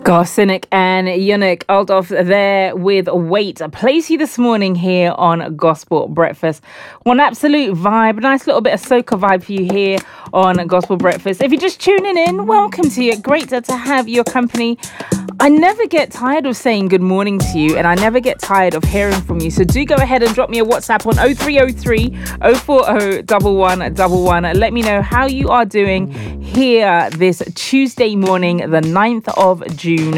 Gosh, Cynic and Yannick Aldorf there with Wait. I place you this morning here on Gospel Breakfast. One absolute vibe, a nice little bit of soca vibe for you here on Gospel Breakfast. If you're just tuning in, welcome to you. Great to have your company. I never get tired of saying good morning to you, and I never get tired of hearing from you. So do go ahead and drop me a WhatsApp on 0303 040 1111. Let me know how you are doing here this Tuesday morning, the 9th of June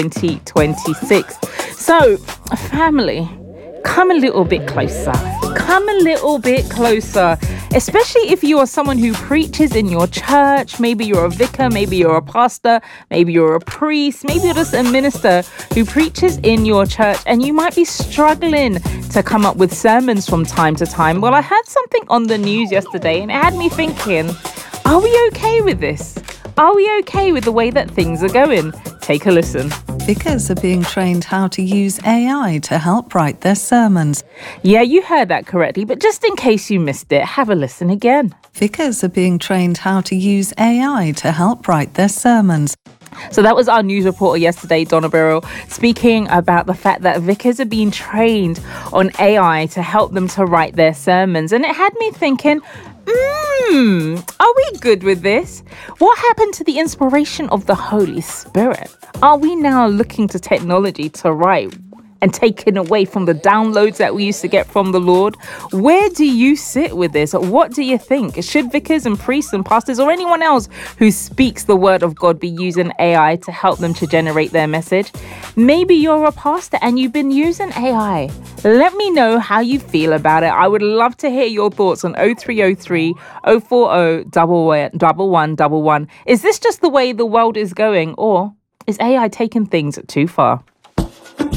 2026. So, family, come a little bit closer. Come a little bit closer, especially if you are someone who preaches in your church. Maybe you're a vicar, maybe you're a pastor, maybe you're a priest, maybe you're just a minister who preaches in your church, and you might be struggling to come up with sermons from time to time. Well, I heard something on the news yesterday and it had me thinking, are we okay with this? Are we okay with the way that things are going? Take a listen. Vicars are being trained how to use AI to help write their sermons. Yeah, you heard that correctly, but just in case you missed it, have a listen again. Vicars are being trained how to use AI to help write their sermons. So that was our news reporter yesterday, Donna Birrell, speaking about the fact that vicars are being trained on AI to help them to write their sermons. And it had me thinking, are we good with this? What happened to the inspiration of the Holy Spirit? Are we now looking to technology to write and taken away from the downloads that we used to get from the Lord? Where do you sit with this? What do you think? Should vicars and priests and pastors or anyone else who speaks the word of God be using AI to help them to generate their message? Maybe you're a pastor and you've been using AI. Let me know how you feel about it. I would love to hear your thoughts on 0303 040 1111. Is this just the way the world is going, or is AI taking things too far?